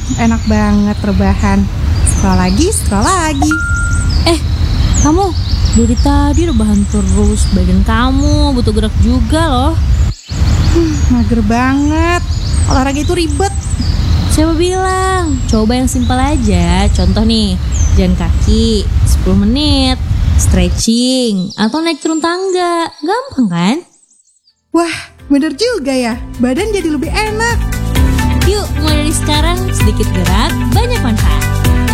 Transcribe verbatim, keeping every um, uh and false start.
enak banget rebahan. Scroll lagi, scroll lagi. Eh, kamu dari tadi rebahan terus. Badan kamu butuh gerak juga loh. Hmm, mager banget. Olahraga itu ribet. Siapa bilang? Coba yang simpel aja. Contoh nih, jalan kaki sepuluh menit, stretching, atau naik turun tangga. Gampang kan? Wah, bener juga ya. Badan jadi lebih enak. Yuk, mulai dari sekarang sedikit gerak, banyak manfaat.